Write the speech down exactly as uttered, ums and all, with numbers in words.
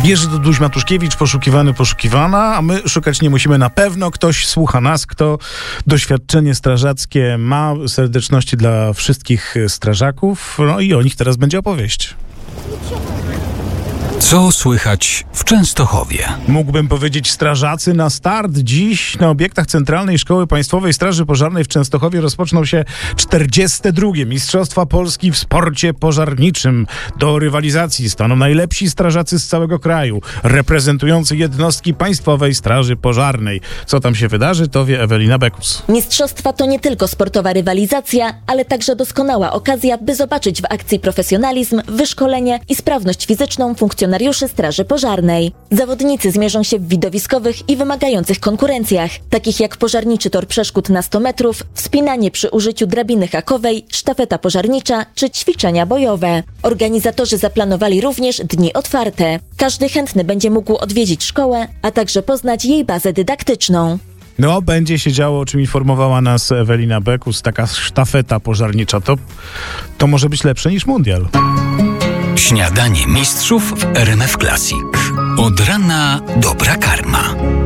Bierze to Duś Matuszkiewicz, poszukiwany, poszukiwana, a my szukać nie musimy. Na pewno ktoś słucha nas, kto doświadczenie strażackie ma. Serdeczności dla wszystkich strażaków. No i o nich teraz będzie opowieść. Co słychać w Częstochowie? Mógłbym powiedzieć strażacy na start. Dziś na obiektach Centralnej Szkoły Państwowej Straży Pożarnej w Częstochowie rozpoczną się czterdzieste drugie Mistrzostwa Polski w sporcie pożarniczym. Do rywalizacji staną najlepsi strażacy z całego kraju, reprezentujący jednostki Państwowej Straży Pożarnej. Co tam się wydarzy, to wie Ewelina Bekus. Mistrzostwa to nie tylko sportowa rywalizacja, ale także doskonała okazja, by zobaczyć w akcji profesjonalizm, wyszkolenie i sprawność fizyczną funkcjonariuszy Straży Pożarnej. Zawodnicy zmierzą się w widowiskowych i wymagających konkurencjach, takich jak pożarniczy tor przeszkód na sto metrów, wspinanie przy użyciu drabiny hakowej, sztafeta pożarnicza czy ćwiczenia bojowe. Organizatorzy zaplanowali również dni otwarte. Każdy chętny będzie mógł odwiedzić szkołę, a także poznać jej bazę dydaktyczną. No, będzie się działo, o czym informowała nas Ewelina Bekus, taka sztafeta pożarnicza. To, to może być lepsze niż mundial. Śniadanie mistrzów w R M F Classic. Od rana dobra karma.